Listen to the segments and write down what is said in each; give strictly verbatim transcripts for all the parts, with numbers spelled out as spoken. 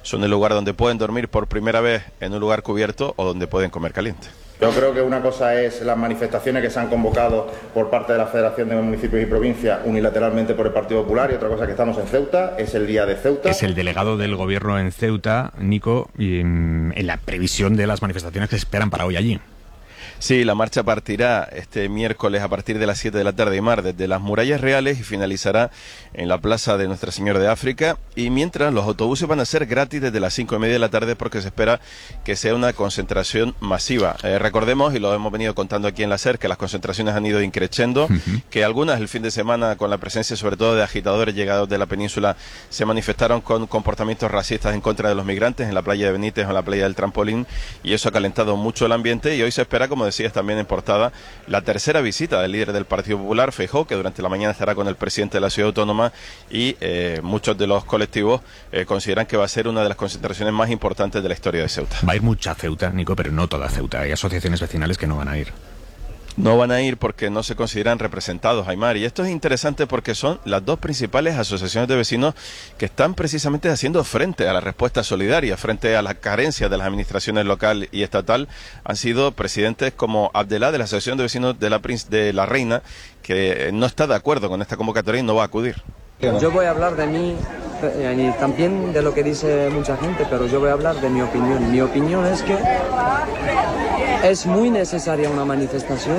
son el lugar donde pueden dormir por primera vez en un lugar cubierto o donde pueden comer caliente. Yo creo que una cosa es las manifestaciones que se han convocado por parte de la Federación de Municipios y Provincias unilateralmente por el Partido Popular, y otra cosa que estamos en Ceuta, es el día de Ceuta. Es el delegado del gobierno en Ceuta, Nico, y en la previsión de las manifestaciones que se esperan para hoy allí. Sí, la marcha partirá este miércoles a partir de las siete de la tarde, Aimar, desde las Murallas Reales y finalizará en la Plaza de Nuestra Señora de África. Y mientras, los autobuses van a ser gratis desde las cinco y media de la tarde porque se espera que sea una concentración masiva. Eh, recordemos, y lo hemos venido contando aquí en la SER, que las concentraciones han ido increciendo, uh-huh. que algunas el fin de semana, con la presencia sobre todo de agitadores llegados de la península, se manifestaron con comportamientos racistas en contra de los migrantes en la playa de Benítez o en la playa del Trampolín, y eso ha calentado mucho el ambiente. Y hoy se espera, como decías también en portada, la tercera visita del líder del Partido Popular, Feijóo, que durante la mañana estará con el presidente de la ciudad autónoma, y eh, muchos de los colectivos eh, consideran que va a ser una de las concentraciones más importantes de la historia de Ceuta. Va a ir mucha Ceuta, Nico, pero no toda Ceuta. Hay asociaciones vecinales que no van a ir. No van a ir porque no se consideran representados, Aimar, y esto es interesante porque son las dos principales asociaciones de vecinos que están precisamente haciendo frente a la respuesta solidaria, frente a las carencias de las administraciones local y estatal. Han sido presidentes como Abdelá, de la Asociación de Vecinos de la, de la Reina, que no está de acuerdo con esta convocatoria y no va a acudir. Yo voy a hablar de mí y también de lo que dice mucha gente, pero yo voy a hablar de mi opinión. Mi opinión es que es muy necesaria una manifestación,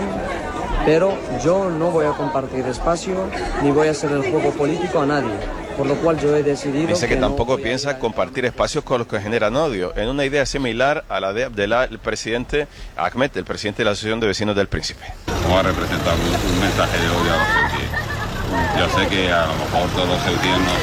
pero yo no voy a compartir espacio ni voy a hacer el juego político a nadie. Por lo cual yo he decidido... Dice que, que tampoco no piensa compartir espacios con los que generan odio, en una idea similar a la de Abdelá, el presidente Ahmed, el presidente de la Asociación de Vecinos del Príncipe. No va a representar un, un mensaje de odio a los ceutíes. Yo sé que a lo mejor todos los ceutíes no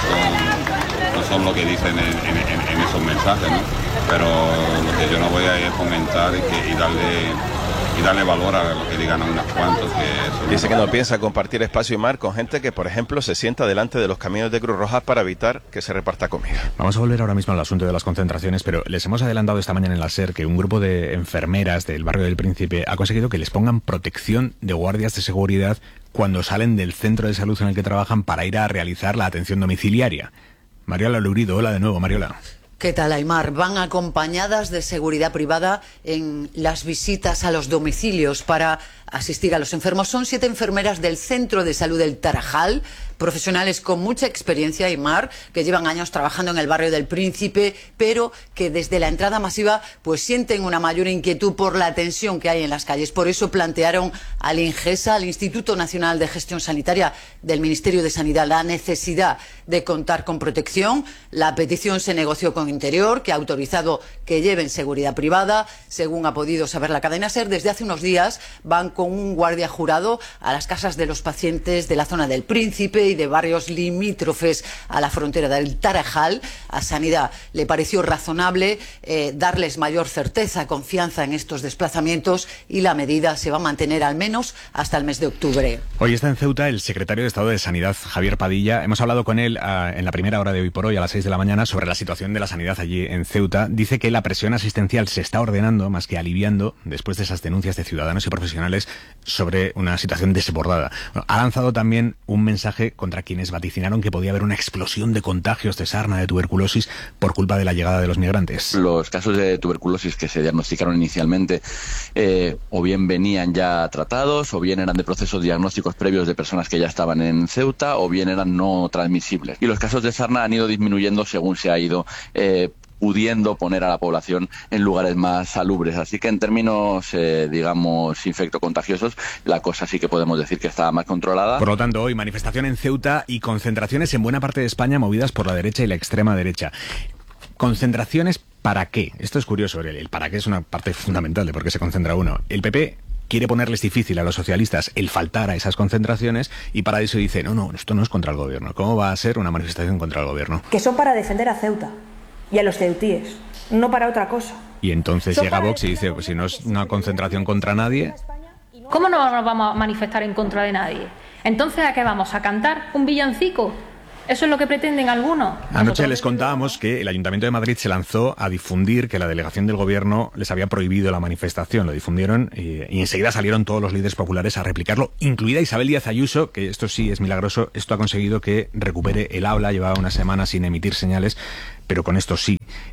son, no son lo que dicen en, en, en, en esos mensajes, ¿no? Pero lo que yo no voy a ir a comentar y, que, y darle... y darle valor a lo que digan a unos cuantos. Que Dice que no piensa compartir espacio y mar con gente que, por ejemplo, se sienta delante de los camiones de Cruz Roja para evitar que se reparta comida. Vamos a volver ahora mismo al asunto de las concentraciones, pero les hemos adelantado esta mañana en la SER que un grupo de enfermeras del barrio del Príncipe ha conseguido que les pongan protección de guardias de seguridad cuando salen del centro de salud en el que trabajan para ir a realizar la atención domiciliaria. Mariola Lurido, hola de nuevo, Mariola. ¿Qué tal, Aimar? Van acompañadas de seguridad privada en las visitas a los domicilios para asistir a los enfermos. Son siete enfermeras del Centro de Salud del Tarajal, profesionales con mucha experiencia, Aimar, que llevan años trabajando en el barrio del Príncipe, pero que desde la entrada masiva pues sienten una mayor inquietud por la tensión que hay en las calles. Por eso plantearon al INGESA, al Instituto Nacional de Gestión Sanitaria del Ministerio de Sanidad, la necesidad de contar con protección. La petición se negoció con Interior, que ha autorizado que lleven seguridad privada. Según ha podido saber la cadena SER, desde hace unos días van con un guardia jurado a las casas de los pacientes de la zona del Príncipe y de barrios limítrofes a la frontera del Tarajal. A Sanidad le pareció razonable eh, darles mayor certeza, confianza en estos desplazamientos, y la medida se va a mantener al menos hasta el mes de octubre. Hoy está en Ceuta el secretario de Estado de Sanidad, Javier Padilla. Hemos hablado con él uh, en la primera hora de Hoy por Hoy, a las seis de la mañana, sobre la situación de la sanidad allí en Ceuta. Dice que la presión asistencial se está ordenando más que aliviando después de esas denuncias de ciudadanos y profesionales sobre una situación desbordada. Bueno, ha lanzado también un mensaje contra quienes vaticinaron que podía haber una explosión de contagios de sarna, de tuberculosis, por culpa de la llegada de los migrantes. Los casos de tuberculosis que se diagnosticaron inicialmente eh, o bien venían ya tratados, o bien eran de procesos diagnósticos previos de personas que ya estaban en Ceuta, o bien eran no transmisibles. Y los casos de sarna han ido disminuyendo según se ha ido eh, pudiendo poner a la población en lugares más salubres. Así que en términos, eh, digamos, infectocontagiosos, la cosa sí que podemos decir que está más controlada. Por lo tanto, hoy manifestación en Ceuta y concentraciones en buena parte de España movidas por la derecha y la extrema derecha. ¿Concentraciones para qué? Esto es curioso, el, el para qué es una parte fundamental de por qué se concentra uno. El P P quiere ponerles difícil a los socialistas el faltar a esas concentraciones, y para eso dice, no, no, esto no es contra el gobierno. ¿Cómo va a ser una manifestación contra el gobierno? Que son para defender a Ceuta y a los ceutíes, no para otra cosa. Y entonces son llega Vox y dice, pues si no es una concentración contra nadie... ¿Cómo no nos vamos a manifestar en contra de nadie? Entonces, ¿a qué vamos? ¿A cantar un villancico? ¿Eso es lo que pretenden algunos? Anoche Nosotros... les contábamos que el Ayuntamiento de Madrid se lanzó a difundir que la delegación del gobierno les había prohibido la manifestación. Lo difundieron y, y enseguida salieron todos los líderes populares a replicarlo, incluida Isabel Díaz Ayuso, que esto sí es milagroso, esto ha conseguido que recupere el habla, llevaba una semana sin emitir señales, pero con esto sí.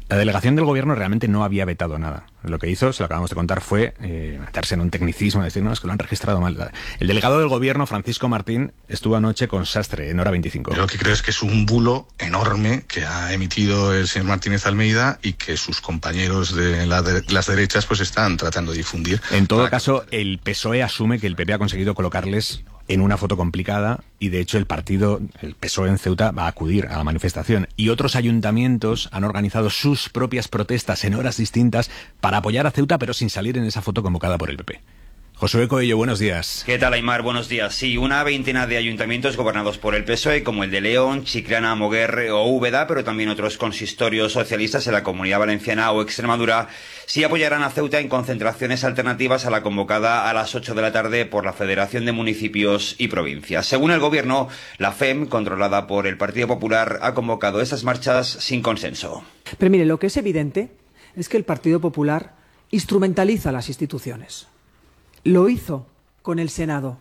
La delegación del gobierno realmente no había vetado nada. Lo que hizo, se lo acabamos de contar, fue eh, meterse en un tecnicismo, decir, no, es que lo han registrado mal. El delegado del gobierno, Francisco Martín, estuvo anoche con Sastre en Hora veinticinco. Yo lo que creo es que es un bulo enorme que ha emitido el señor Martínez Almeida y que sus compañeros de, la de las derechas pues están tratando de difundir. En todo caso, el P S O E asume que el P P ha conseguido colocarles en una foto complicada y de hecho el partido, el P S O E en Ceuta, va a acudir a la manifestación y otros ayuntamientos han organizado sus propias protestas en horas distintas para apoyar a Ceuta pero sin salir en esa foto convocada por el P P. Josué Coello, buenos días. ¿Qué tal, Aymar? Buenos días. Sí, una veintena de ayuntamientos gobernados por el P S O E, como el de León, Chiclana, Moguer o Úbeda, pero también otros consistorios socialistas en la Comunidad Valenciana o Extremadura, sí apoyarán a Ceuta en concentraciones alternativas a la convocada a las ocho de la tarde por la Federación de Municipios y Provincias. Según el Gobierno, la F E M, controlada por el Partido Popular, ha convocado estas marchas sin consenso. Pero mire, lo que es evidente es que el Partido Popular instrumentaliza las instituciones. Lo hizo con el Senado,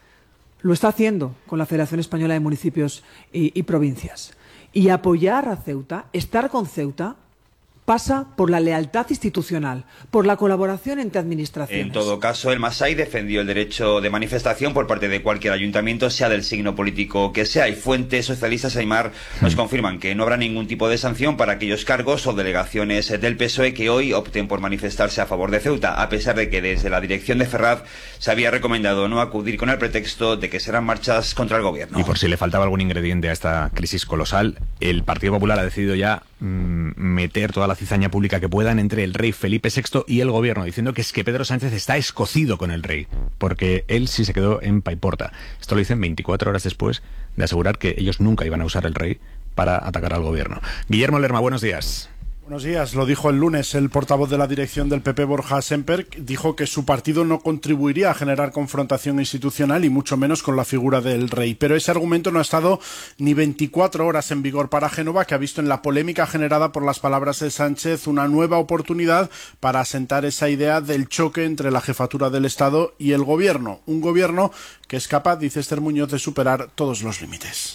lo está haciendo con la Federación Española de Municipios y, y Provincias. Y apoyar a Ceuta, estar con Ceuta, pasa por la lealtad institucional, por la colaboración entre administraciones. En todo caso, el Masai defendió el derecho de manifestación por parte de cualquier ayuntamiento, sea del signo político que sea, y fuentes socialistas, Aymar, nos confirman que no habrá ningún tipo de sanción para aquellos cargos o delegaciones del P S O E que hoy opten por manifestarse a favor de Ceuta, a pesar de que desde la dirección de Ferraz se había recomendado no acudir con el pretexto de que serán marchas contra el gobierno. Y por si le faltaba algún ingrediente a esta crisis colosal, el Partido Popular ha decidido ya mmm, meter toda la cizaña pública que puedan entre el rey Felipe sexto y el gobierno, diciendo que es que Pedro Sánchez está escocido con el rey, porque él sí se quedó en Paiporta. Esto lo dicen veinticuatro horas después de asegurar que ellos nunca iban a usar el rey para atacar al gobierno. Guillermo Lerma, buenos días. Buenos días. Lo dijo el lunes el portavoz de la dirección del P P, Borja Semper, dijo que su partido no contribuiría a generar confrontación institucional y mucho menos con la figura del rey. Pero ese argumento no ha estado ni veinticuatro horas en vigor para Génova, que ha visto en la polémica generada por las palabras de Sánchez una nueva oportunidad para asentar esa idea del choque entre la jefatura del Estado y el gobierno. Un gobierno que es capaz, dice Esther Muñoz, de superar todos los límites.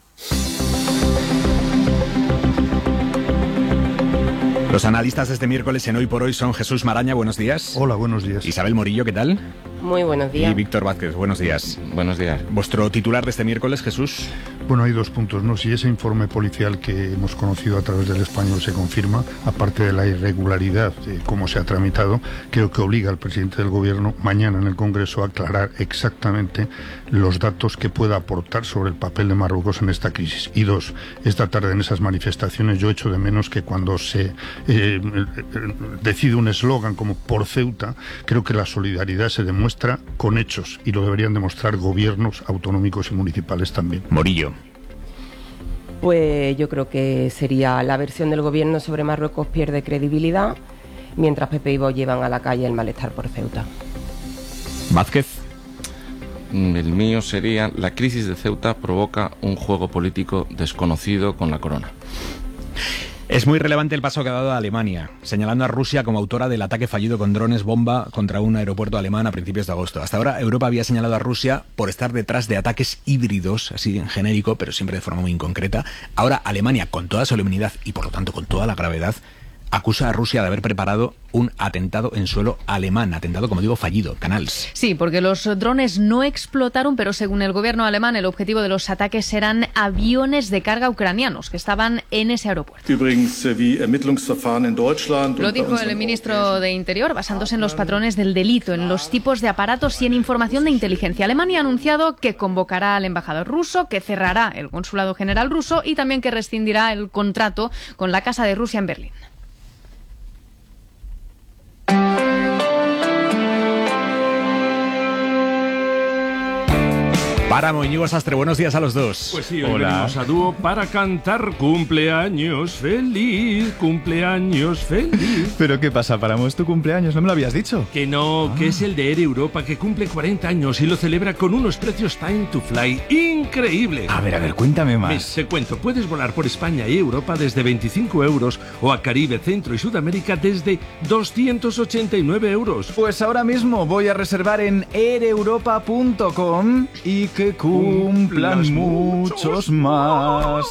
Los analistas de este miércoles en Hoy por Hoy son Jesús Maraña, buenos días. Hola, buenos días. Isabel Morillo, ¿qué tal? Muy buenos días. Y Víctor Vázquez, buenos días. Buenos días. ¿Vuestro titular de este miércoles, Jesús? Bueno, hay dos puntos, ¿no? Si ese informe policial que hemos conocido a través del Español se confirma, aparte de la irregularidad de cómo se ha tramitado, creo que obliga al presidente del Gobierno mañana en el Congreso a aclarar exactamente los datos que pueda aportar sobre el papel de Marruecos en esta crisis. Y dos, esta tarde en esas manifestaciones yo echo de menos que cuando se eh, decide un eslogan como por Ceuta, creo que la solidaridad se demuestra con hechos y lo deberían demostrar gobiernos autonómicos y municipales también. Morillo. Pues yo creo que sería la versión del gobierno sobre Marruecos pierde credibilidad, mientras Pepe y Vox llevan a la calle el malestar por Ceuta. Vázquez. El mío sería: la crisis de Ceuta provoca un juego político desconocido con la corona. Es muy relevante el paso que ha dado a Alemania, señalando a Rusia como autora del ataque fallido con drones bomba contra un aeropuerto alemán a principios de agosto. Hasta ahora Europa había señalado a Rusia por estar detrás de ataques híbridos, así en genérico, pero siempre de forma muy inconcreta. Ahora Alemania, con toda solemnidad y por lo tanto con toda la gravedad, acusa a Rusia de haber preparado un atentado en suelo alemán, atentado, como digo, fallido. Canals. Sí, porque los drones no explotaron, pero según el gobierno alemán, el objetivo de los ataques eran aviones de carga ucranianos que estaban en ese aeropuerto. Lo dijo el ministro de Interior, basándose en los patrones del delito, en los tipos de aparatos y en información de inteligencia. Alemania ha anunciado que convocará al embajador ruso, que cerrará el consulado general ruso y también que rescindirá el contrato con la Casa de Rusia en Berlín. Páramo, Íñigo Sastre, buenos días a los dos. Pues sí, hoy Hola. venimos a dúo para cantar cumpleaños feliz, cumpleaños feliz. ¿Pero qué pasa, Páramo? ¿Es tu cumpleaños? ¿No me lo habías dicho? Que no, ah. que es el de Air Europa, que cumple cuarenta años y lo celebra con unos precios Time to Fly increíbles. A ver, a ver, cuéntame más. Ves, te cuento, puedes volar por España y Europa desde veinticinco euros o a Caribe, Centro y Sudamérica desde doscientos ochenta y nueve euros. Pues ahora mismo voy a reservar en air europa punto com y que cumplan muchos más.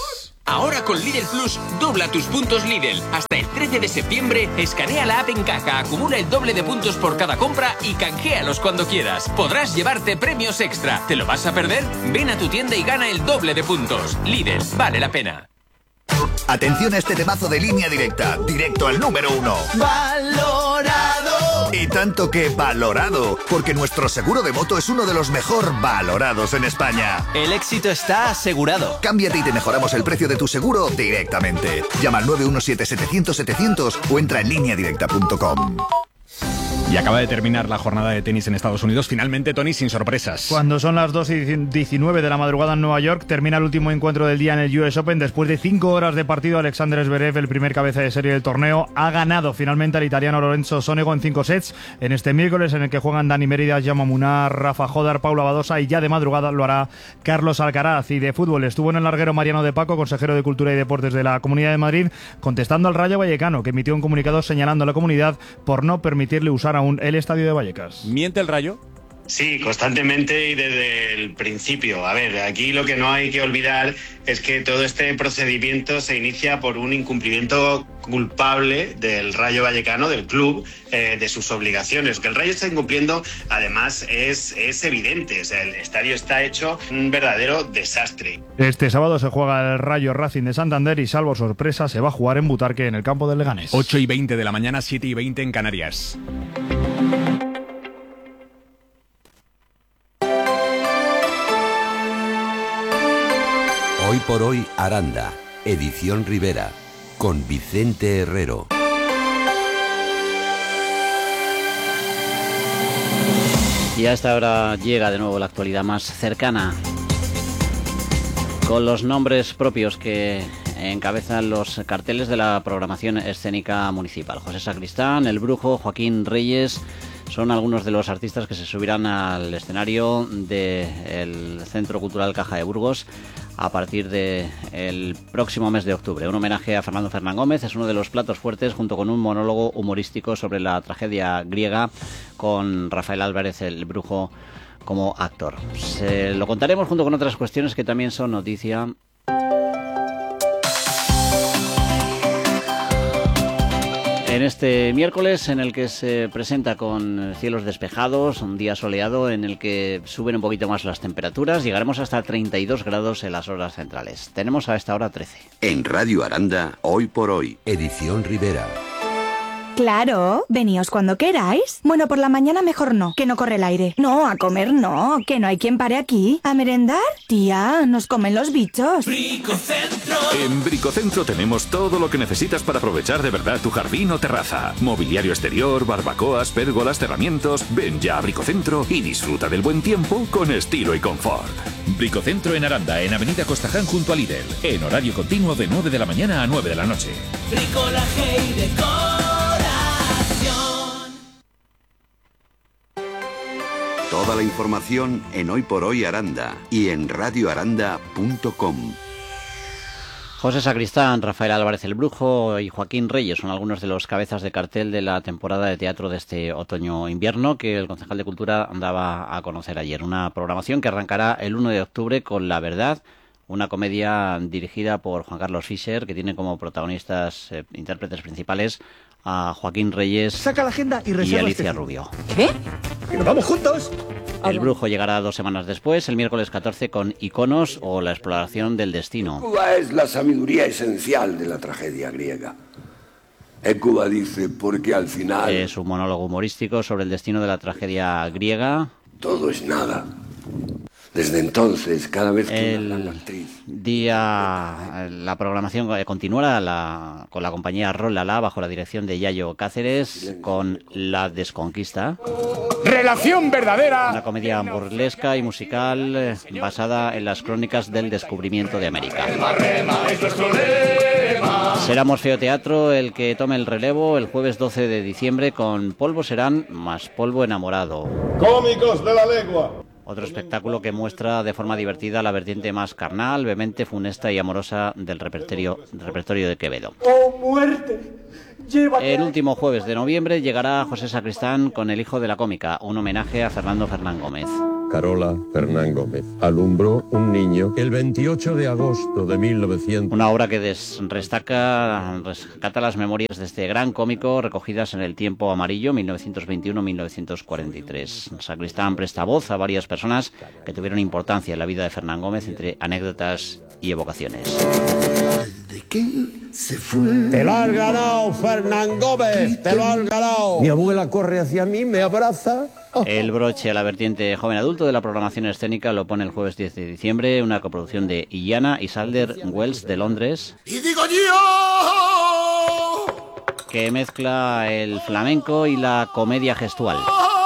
Ahora con Lidl Plus, dobla tus puntos Lidl. Hasta el trece de septiembre, escanea la app en caja, acumula el doble de puntos por cada compra y canjealos cuando quieras. Podrás llevarte premios extra. ¿Te lo vas a perder? Ven a tu tienda y gana el doble de puntos. Lidl, vale la pena. Atención a este temazo de Línea Directa, directo al número uno. ¡Valorado! Y tanto que valorado, porque nuestro seguro de moto es uno de los mejor valorados en España. El éxito está asegurado. Cámbiate y te mejoramos el precio de tu seguro directamente. Llama al nueve uno siete, setecientos, setecientos o entra en línea directa punto com. Y acaba de terminar la jornada de tenis en Estados Unidos. Finalmente, Tony, sin sorpresas. Cuando son las dos y diecinueve de la madrugada en Nueva York, termina el último encuentro del día en el U S Open. Después de cinco horas de partido, Alexander Zverev, el primer cabeza de serie del torneo, ha ganado finalmente al italiano Lorenzo Sonego en cinco sets. En este miércoles, en el que juegan Dani Mérida, Jaume Munar, Rafa Jodar, Paula Badosa, y ya de madrugada lo hará Carlos Alcaraz. Y de fútbol estuvo en el larguero Mariano de Paco, consejero de Cultura y Deportes de la Comunidad de Madrid, contestando al Rayo Vallecano, que emitió un comunicado señalando a la comunidad por no permitirle usar aún el estadio de Vallecas. ¿Miente el Rayo? Sí, constantemente y desde el principio. A ver, aquí lo que no hay que olvidar es que todo este procedimiento se inicia por un incumplimiento culpable del Rayo Vallecano, del club, eh, de sus obligaciones. Que el Rayo está incumpliendo, además, es, es evidente. O sea, el estadio está hecho un verdadero desastre. Este sábado se juega el Rayo Racing de Santander y, salvo sorpresa, se va a jugar en Butarque, en el campo del Leganés. ocho y veinte de la mañana, siete y veinte en Canarias. Hoy por hoy Aranda, edición Rivera, con Vicente Herrero. Y a esta hora llega de nuevo la actualidad más cercana, con los nombres propios que encabezan los carteles de la programación escénica municipal. José Sacristán, El Brujo, Joaquín Reyes son algunos de los artistas que se subirán al escenario del Centro Cultural Caja de Burgos a partir del próximo mes de octubre. Un homenaje a Fernando Fernán Gómez es uno de los platos fuertes, junto con un monólogo humorístico sobre la tragedia griega, con Rafael Álvarez, El Brujo, como actor. Se lo contaremos junto con otras cuestiones que también son noticia. En este miércoles, en el que se presenta con cielos despejados, un día soleado en el que suben un poquito más las temperaturas, llegaremos hasta treinta y dos grados en las horas centrales. Tenemos a esta hora trece. En Radio Aranda, Hoy por Hoy, edición Rivera. Claro, veníos cuando queráis. Bueno, por la mañana mejor no, que no corre el aire. No, a comer no, que no hay quien pare aquí. ¿A merendar? Tía, nos comen los bichos. Bricocentro. En Bricocentro tenemos todo lo que necesitas para aprovechar de verdad tu jardín o terraza. Mobiliario exterior, barbacoas, pérgolas, cerramientos. Ven ya a Bricocentro y disfruta del buen tiempo con estilo y confort. Bricocentro en Aranda, en Avenida Costaján junto a Lidl. En horario continuo de nueve de la mañana a nueve de la noche. Bricolaje y decor. Toda la información en Hoy por Hoy Aranda y en radio aranda punto com. José Sacristán, Rafael Álvarez El Brujo y Joaquín Reyes son algunos de los cabezas de cartel de la temporada de teatro de este otoño-invierno que el concejal de Cultura andaba a conocer ayer. Una programación que arrancará el uno de octubre con La Verdad, una comedia dirigida por Juan Carlos Fischer, que tiene como protagonistas, eh, intérpretes principales, a Joaquín Reyes. Saca la agenda y, y Alicia Rubio. ¿Qué? ¡Que nos vamos juntos! El Brujo llegará dos semanas después, el miércoles catorce, con Iconos o La exploración del destino. Cuba es la sabiduría esencial de la tragedia griega. Écuba dice, porque al final... Es un monólogo humorístico sobre el destino de la tragedia griega. Todo es nada. Desde entonces, cada vez que el una actriz... día, la programación continuará la, con la compañía Rolala, bajo la dirección de Yayo Cáceres, con La Desconquista. ¡Relación verdadera! Una comedia burlesca y musical eh, basada en las crónicas del descubrimiento de América. Será Morfeo Teatro el que tome el relevo el jueves doce de diciembre con Polvo Serán más Polvo Enamorado. ¡Cómicos de la legua! Otro espectáculo que muestra de forma divertida la vertiente más carnal, vehemente, funesta y amorosa del repertorio, del repertorio de Quevedo. ¡Oh, muerte! El último jueves de noviembre llegará José Sacristán con El hijo de la cómica, un homenaje a Fernando Fernán Gómez. Carola Fernán Gómez alumbró un niño el veintiocho de agosto de mil novecientos. Una obra que rescata, rescata las memorias de este gran cómico recogidas en El tiempo amarillo, mil novecientos veintiuno a mil novecientos cuarenta y tres. Sacristán presta voz a varias personas que tuvieron importancia en la vida de Fernán Gómez, entre anécdotas y evocaciones. ¿De qué se fue? Te lo has ganado, Fernán Gómez, te lo has ganado. Mi abuela corre hacia mí, me abraza. El broche a la vertiente joven adulto de la programación escénica lo pone el jueves diez de diciembre, una coproducción de Illana y Salder Wells de Londres. Y digo yo, que mezcla el flamenco y la comedia gestual.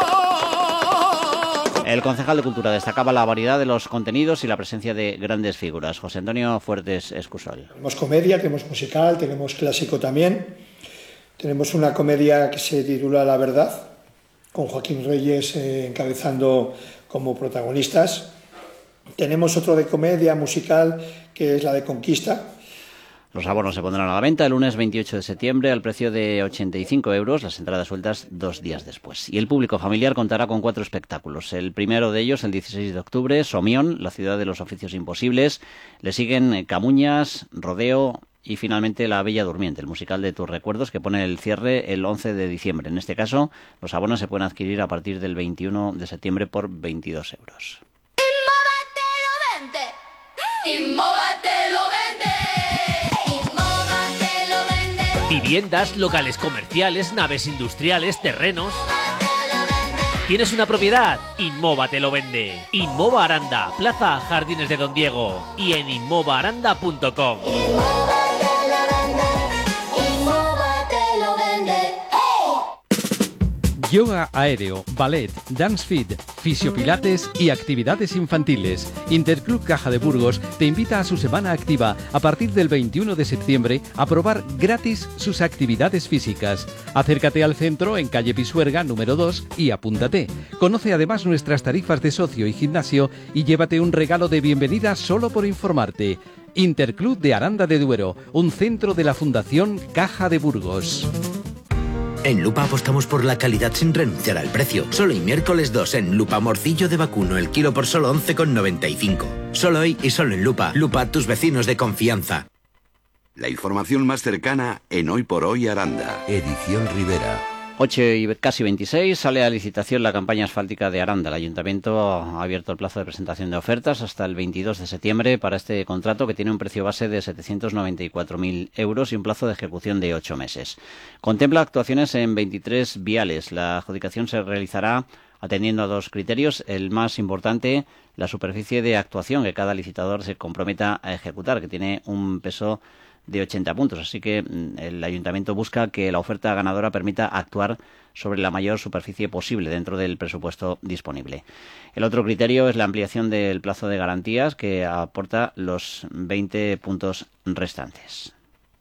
El concejal de Cultura destacaba la variedad de los contenidos y la presencia de grandes figuras. José Antonio Fuertes Escusol. Tenemos comedia, tenemos musical, tenemos clásico también. Tenemos una comedia que se titula La Verdad, con Joaquín Reyes eh, encabezando como protagonistas. Tenemos otro de comedia musical, que es la de Conquista. Los abonos se pondrán a la venta el lunes veintiocho de septiembre al precio de ochenta y cinco euros, las entradas sueltas dos días después. Y el público familiar contará con cuatro espectáculos. El primero de ellos, el dieciséis de octubre, Somión, la ciudad de los oficios imposibles. Le siguen Camuñas, Rodeo y finalmente La Bella Durmiente, el musical de Tus Recuerdos, que pone el cierre el once de diciembre. En este caso, los abonos se pueden adquirir a partir del veintiuno de septiembre por veintidós euros. Viviendas, locales comerciales, naves industriales, terrenos. ¿Tienes una propiedad? Inmova te lo vende. Inmova Aranda, Plaza Jardines de Don Diego y en inmova aranda punto com. Yoga aéreo, ballet, dance fit, fisiopilates y actividades infantiles. Interclub Caja de Burgos te invita a su semana activa a partir del veintiuno de septiembre a probar gratis sus actividades físicas. Acércate al centro en calle Pisuerga número dos y apúntate. Conoce además nuestras tarifas de socio y gimnasio y llévate un regalo de bienvenida solo por informarte. Interclub de Aranda de Duero, un centro de la Fundación Caja de Burgos. En Lupa apostamos por la calidad sin renunciar al precio. Solo hoy miércoles dos en Lupa morcillo de vacuno, el kilo por solo once con noventa y cinco. Solo hoy y solo en Lupa. Lupa, tus vecinos de confianza. La información más cercana en Hoy por Hoy Aranda. Edición Rivera. ocho y casi veintiséis sale a licitación la campaña asfáltica de Aranda. El Ayuntamiento ha abierto el plazo de presentación de ofertas hasta el veintidós de septiembre para este contrato, que tiene un precio base de setecientos noventa y cuatro mil euros y un plazo de ejecución de ocho meses. Contempla actuaciones en veintitrés viales. La adjudicación se realizará atendiendo a dos criterios. El más importante, la superficie de actuación que cada licitador se comprometa a ejecutar, que tiene un peso de ochenta puntos, así que el Ayuntamiento busca que la oferta ganadora permita actuar sobre la mayor superficie posible dentro del presupuesto disponible. El otro criterio es la ampliación del plazo de garantías, que aporta los veinte puntos restantes.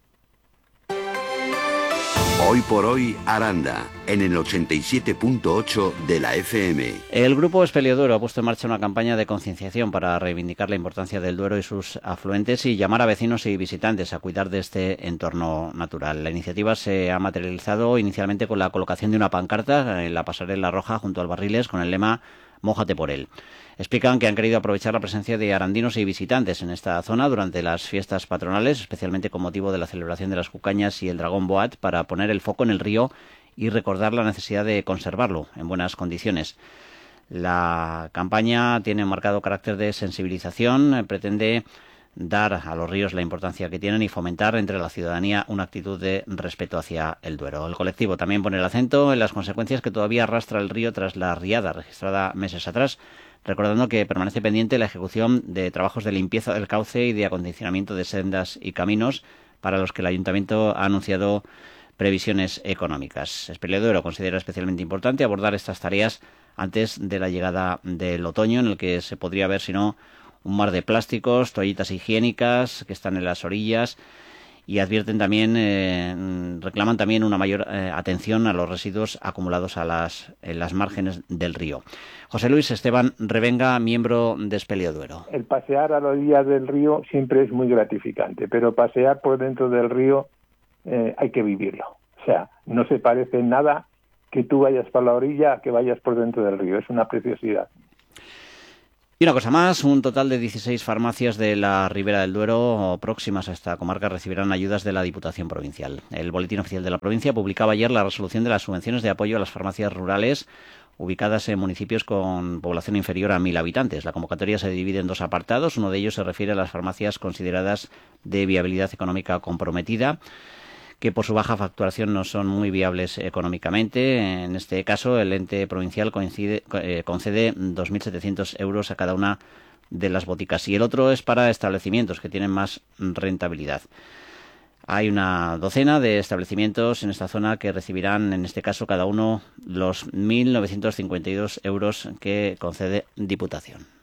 Hoy por Hoy Aranda, en el ochenta y siete punto ocho de la F M. El Grupo Espelio-Duero ha puesto en marcha una campaña de concienciación para reivindicar la importancia del Duero y sus afluentes y llamar a vecinos y visitantes a cuidar de este entorno natural. La iniciativa se ha materializado inicialmente con la colocación de una pancarta en la pasarela roja junto al Barriles con el lema «Mójate por él». Explican que han querido aprovechar la presencia de arandinos y visitantes en esta zona durante las fiestas patronales, especialmente con motivo de la celebración de las Cucañas y el Dragón Boat, para poner el foco en el río y recordar la necesidad de conservarlo en buenas condiciones. La campaña tiene un marcado carácter de sensibilización, pretende dar a los ríos la importancia que tienen y fomentar entre la ciudadanía una actitud de respeto hacia el Duero. El colectivo también pone el acento en las consecuencias que todavía arrastra el río tras la riada registrada meses atrás, recordando que permanece pendiente la ejecución de trabajos de limpieza del cauce y de acondicionamiento de sendas y caminos, para los que el Ayuntamiento ha anunciado previsiones económicas. Espelio-Duero considera especialmente importante abordar estas tareas antes de la llegada del otoño, en el que se podría ver, si no, un mar de plásticos, toallitas higiénicas que están en las orillas, y advierten también, eh, reclaman también una mayor eh, atención a los residuos acumulados a las, en las márgenes del río. José Luis Esteban Revenga, miembro de Espelio-Duero. El pasear a la orilla del río siempre es muy gratificante, pero pasear por dentro del río eh, hay que vivirlo. O sea, no se parece en nada que tú vayas por la orilla a que vayas por dentro del río. Es una preciosidad. Y una cosa más, un total de dieciséis farmacias de la Ribera del Duero próximas a esta comarca recibirán ayudas de la Diputación Provincial. El Boletín Oficial de la Provincia publicaba ayer la resolución de las subvenciones de apoyo a las farmacias rurales ubicadas en municipios con población inferior a mil habitantes. La convocatoria se divide en dos apartados. Uno de ellos se refiere a las farmacias consideradas de viabilidad económica comprometida, que por su baja facturación no son muy viables económicamente. En este caso, el ente provincial coincide, eh, concede dos mil setecientos euros a cada una de las boticas. Y el otro es para establecimientos que tienen más rentabilidad. Hay una docena de establecimientos en esta zona que recibirán, en este caso, cada uno los mil novecientos cincuenta y dos euros que concede Diputación.